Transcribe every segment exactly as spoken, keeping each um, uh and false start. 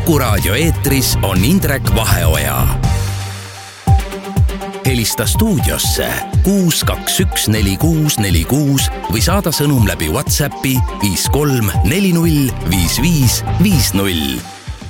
Kuku raadio eetris on Indrek Vaheoja. Helista stuudiosse kuus kaks üks neli kuus neli kuus või saada sõnum läbi WhatsAppi viis kolm neli null viis viis viis null.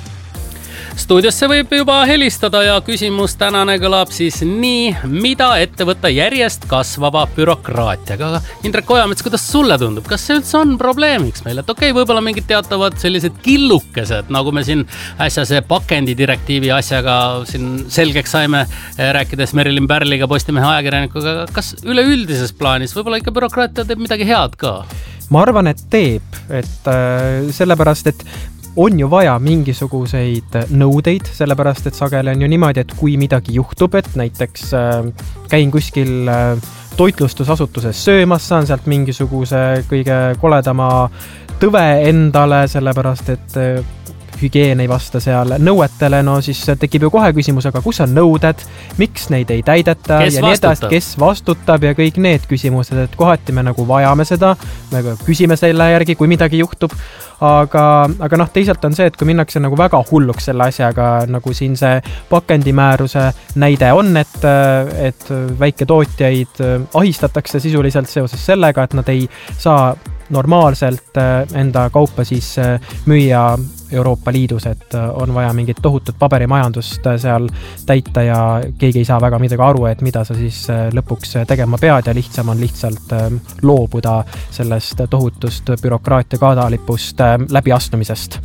Stuudiosse võib juba helistada ja küsimus tänane kõlab siis nii, mida ette võtta järjest kasvava bürokraatiaga. Indrek Ojamets, kuidas sulle tundub? Kas see üldse on probleemiks meil? Et okei, okay, võib-olla mingid teatavad sellised killukesed, nagu me siin äsja see pakendidirektiivi asjaga siin selgeks saime, rääkides Merilin Pärliga, Postimehe ajakirjanikuga. Kas üleüldises plaanis võib-olla ikka bürokraatia teeb midagi head ka? Ma arvan, et teeb, et äh, sellepärast, et on ju vaja mingisuguseid nõudeid, sellepärast, et sageli on ju niimoodi, et kui midagi juhtub, et näiteks äh, käin kuskil äh, toitlustusasutuses söömas, saan sealt mingisuguse kõige koledama tõve endale, sellepärast, et äh, hügieen ei vasta seal nõuetele, no siis tekib ju kohe küsimus, aga kus on nõuded, miks neid ei täideta kes ja nii edasi, kes vastutab ja kõik need küsimused, et kohati me nagu vajame seda, me küsime selle järgi, kui midagi juhtub, aga, aga noh, teisalt on see, et kui minnakse nagu väga hulluks selle asjaga, nagu siin see pakendimääruse näide on, et, et väiketootjaid ahistatakse sisuliselt seoses sellega, et nad ei saa normaalselt enda kaupa siis müüa Euroopa Liidus, et on vaja mingit tohutut paberimajandust seal täita ja keegi ei saa väga midagi aru, et mida sa siis lõpuks tegema pead ja lihtsam on lihtsalt loobuda sellest tohutust bürokraatia kaadalipust läbiastumisest.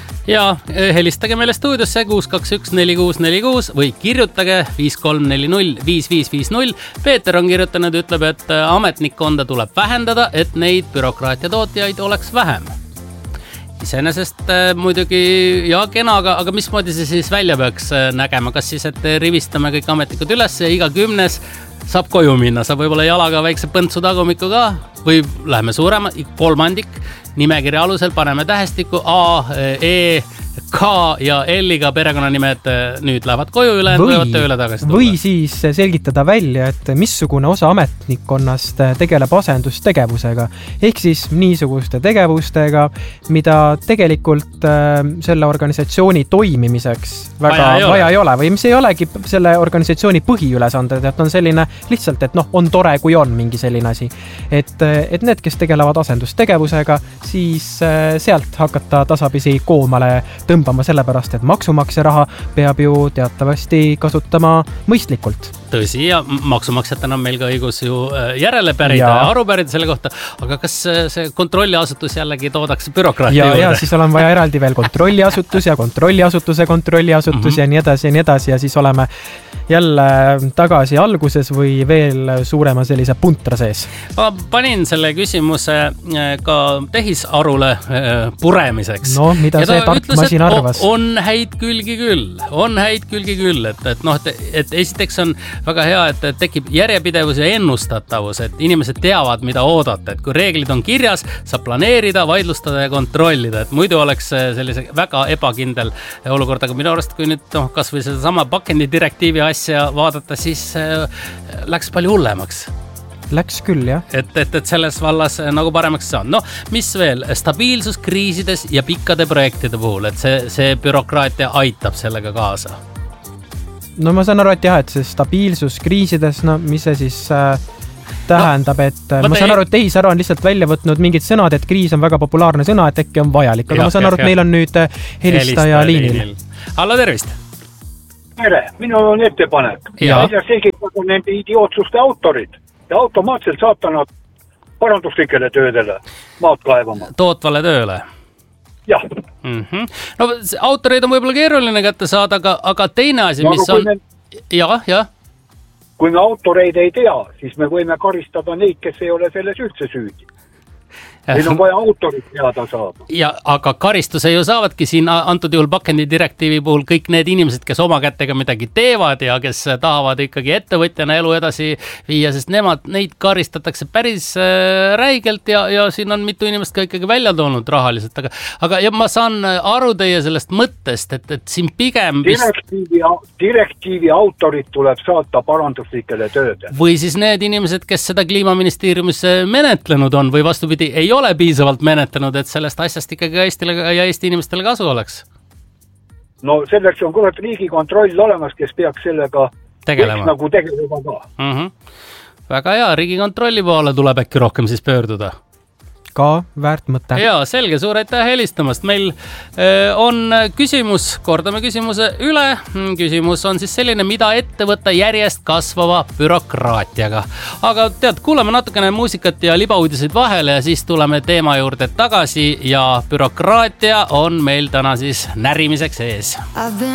Ja helistage meile stuudiosse kuus kaks üks neli kuus neli kuus või kirjutage viis kolm neli null viis viis viis null. Peeter on kirjutanud, ütleb, et ametnikkonda tuleb vähendada, et neid bürokraatia tootjaid oleks vähem. Iseenesest muidugi ja kena, aga, aga mismoodi see siis välja peaks nägema? Kas siis, et rivistame kõik ametnikud üles ja iga kümnes saab koju minna, saab võib-olla jalaga väikse põntsu tagumiku ka või läheme suurema, kolmandik nimekirja alusel paneme tähestiku A, E, K ja L-iga perekonnanimed nüüd lähevad koju üle, võivad tööle tagasi tulla. Või siis selgitada välja, et missugune osa ametnikkonnast tegeleb asendustegevusega. Ehk siis niisuguste tegevustega, mida tegelikult selle organisatsiooni toimimiseks väga vaja ei, vaja ei ole. Või mis ei olegi selle organisatsiooni põhiülesanded, et on selline lihtsalt, et noh, on tore, kui on mingi selline asi. Et, et need, kes tegelevad asendustegevusega, siis sealt hakata tasapisi koomale tõmbama sellepärast, et maksumaksja raha peab ju teatavasti kasutama mõistlikult. Tõsi, ja maksumaksjatena on meil ka õigus ju järele pärida ja, ja aru pärida selle kohta, aga kas see kontrolliasutus jällegi toodakse bürokraatia ja, juurde? Ja siis on vaja eraldi veel kontrolliasutus ja kontrolliasutuse kontrolliasutus mm-hmm. ja nii edasi ja nii edasi ja siis oleme jälle tagasi alguses või veel suurema sellise puntra sees. Ma panin selle küsimuse ka tehisarule puremiseks. No, mida ja see tark masin arvas? On häid külgi küll, on häid külgi küll, et, et noh, et, et esiteks on väga hea, et tekib järjepidevus ja ennustatavus, et inimesed teavad, mida oodata, et kui reeglid on kirjas, saab planeerida, vaidlustada ja kontrollida, et muidu oleks sellise väga ebakindel olukord, aga minu arust, kui nüüd noh, kas või seda sama pakendidirektiivi asja vaadata, siis läks palju hullemaks. Läks küll, jah. Et, et, et selles vallas nagu paremaks saan. No, mis veel? Stabiilsus kriisides ja pikkade projektide puhul, et see, see bürokraatia aitab sellega kaasa. No ma saan aru, et jah, et see stabiilsus kriisides, no mis see siis äh, tähendab, et no, ma saan aru, et tehisaru on lihtsalt välja võtnud mingid sõnad, et kriis on väga populaarne sõna, et äkki on vajalik, aga ja, ma saan aru, et meil on nüüd helistaja liinil. Hallo, tervist! Tere, minul on ettepanek. Ja välja selgitada nende idiootsuste autorid ja automaatselt saata nad paranduslikele töödele maad kaevama. Tootvale tööle? Jah. Mm-hmm. No autoreid on võib-olla keeruline kätte saada, aga, aga teine asi, no, mis on... Me... Ja, ja. Kui me autoreid ei tea, siis me võime karistada neid, kes ei ole selles üldse süüdi. Meil on vaja autorid teada saada. Ja, aga karistuse ju saavadki siin antud juhul pakendidirektiivi puhul kõik need inimesed, kes oma kätega midagi teevad ja kes tahavad ikkagi ettevõtjana elu edasi viia, sest nemad, neid karistatakse päris räigelt ja, ja siin on mitu inimest ka ikkagi välja toonud rahaliselt. Aga, aga ja ma saan aru teie sellest mõttest, et, et siin pigem... Direktiivi, direktiivi autorid tuleb saata paranduslikele tööde. Või siis need inimesed, kes seda kliimaministeeriumis menetlenud on või vastupidi, ei ole piisavalt menetlenud, et sellest asjast ikkagi Eestile ja Eesti inimestele kasu oleks? no selleks on kurat Riigikontroll olemas, kes peaks sellega tegelema. Nagu tegelema ka. Mm-hmm. Väga hea, Riigikontrolli poole tuleb äkki rohkem siis pöörduda. Ka väärt mõte. Jaa, selge, suur aitäh helistamast. Meil äh, on küsimus, kordame küsimuse üle. Küsimus on siis selline, mida ette võtta järjest kasvava bürokraatiaga. Aga tead, kuulame natukene muusikat ja libauudiseid vahele ja siis tuleme teema juurde tagasi ja bürokraatia on meil täna siis närimiseks ees.